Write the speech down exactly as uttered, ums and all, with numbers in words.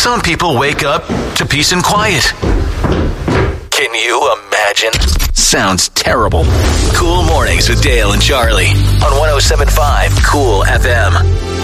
Some people wake up to peace and quiet. Can you imagine? Sounds terrible. Cool Mornings with Dale and Charlie on one oh seven point five Cool F M.